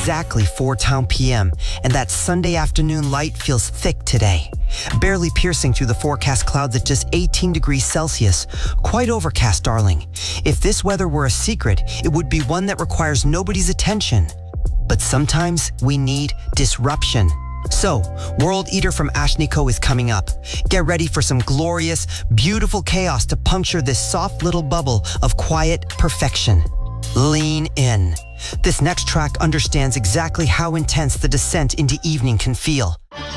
exactly 4 p.m., and that Sunday afternoon light feels thick today, barely piercing through the forecast clouds at just 18 degrees Celsius. Quite overcast, darling. If this weather were a secret, it would be one that requires nobody's attention. But sometimes we need disruption. So, World Eater from Ashniko is coming up. Get ready for some glorious, beautiful chaos to puncture this soft little bubble of quiet perfection. Lean in. This next track understands exactly how intense the descent into evening can feel.